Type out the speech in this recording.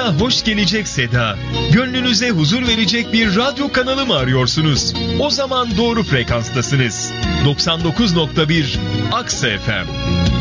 kulağa hoş gelecek seda, gönlünüze huzur verecek bir radyo kanalı mı arıyorsunuz? O zaman doğru frekanstasınız. 99.1 Aksa FM.